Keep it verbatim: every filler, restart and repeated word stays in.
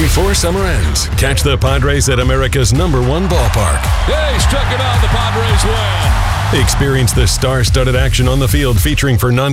before summer ends. Catch the Padres at America's number one ballpark. Yeah, he struck him out. The Padres win. Experience the star-studded action on the field featuring Fernando